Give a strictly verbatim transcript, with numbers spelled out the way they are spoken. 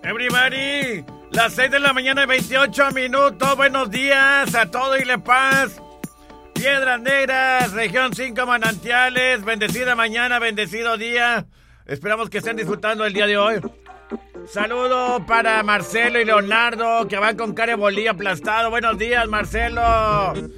Everybody, las seis de la mañana y veintiocho minutos. Buenos días a todo y Le Paz. Piedras Negras, región cinco Manantiales. Bendecida mañana, bendecido día. Esperamos que estén disfrutando el día de hoy. Saludo para Marcelo y Leonardo, que van con cara de bolillo aplastado. Buenos días, Marcelo.